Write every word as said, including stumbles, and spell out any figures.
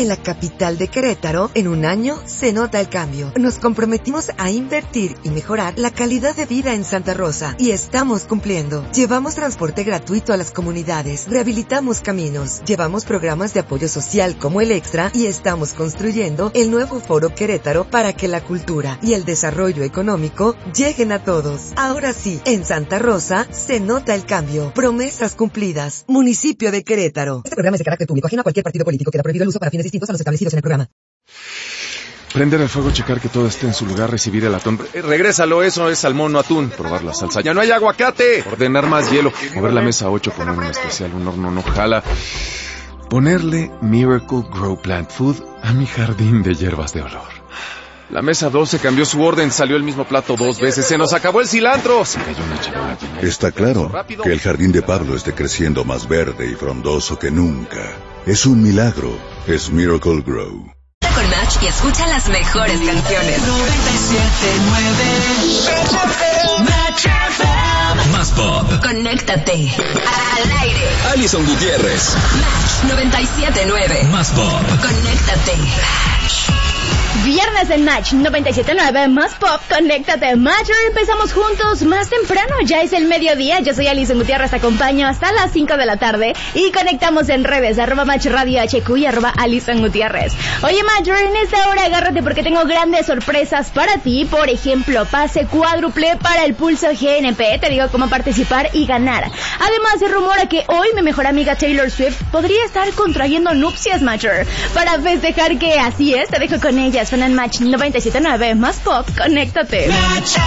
En la capital de Querétaro, en un año, se nota el cambio. Nos comprometimos a invertir y mejorar la calidad de vida en Santa Rosa y estamos cumpliendo. Llevamos transporte gratuito a las comunidades, rehabilitamos caminos, llevamos programas de apoyo social como el Extra y estamos construyendo el nuevo Foro Querétaro para que la cultura y el desarrollo económico lleguen a todos. Ahora sí, en Santa Rosa se nota el cambio. Promesas cumplidas. Municipio de Querétaro. Este programa es de carácter público, ajeno a cualquier partido político. Queda prohibido el uso para fines distintos a los establecidos en el programa. Prender el fuego, checar que todo esté en su lugar, recibir el atún. Eh, regrésalo, eso es salmón, no atún. Probar la salsa. ¡Ya no hay aguacate! Ordenar más hielo. Mover la mesa ocho, poner un especial, un horno no jala. Ponerle Miracle Grow Plant Food a mi jardín de hierbas de olor. La mesa doce cambió su orden, salió el mismo plato dos veces. ¡Se nos acabó el cilantro! Se cayó una charola. Está claro que el jardín de Pablo esté creciendo más verde y frondoso que nunca. Es un milagro. Es Miracle Grow. Con Match y escucha las mejores canciones. noventa y siete nueve Match F M. Más pop. Conéctate al aire. Alison Gutiérrez. Match noventa y siete nueve. Más pop. Conéctate. Match. Viernes en Match noventa y siete nueve, más pop, conéctate. Match, empezamos juntos más temprano, ya es el mediodía. Yo soy Alison Gutiérrez, te acompaño hasta las cinco de la tarde y conectamos en redes, arroba Match Radio H Q y arroba Alison Gutiérrez. Oye Match, en esta hora agárrate porque tengo grandes sorpresas para ti. Por ejemplo, pase cuádruple para el Pulso G N P, te digo cómo participar y ganar. Además se rumora que hoy mi mejor amiga Taylor Swift podría estar contrayendo nupcias, Matcher. Para festejar que así es, te dejo con ella. Suena en Match noventa y siete nueve, más pop, conéctate. Match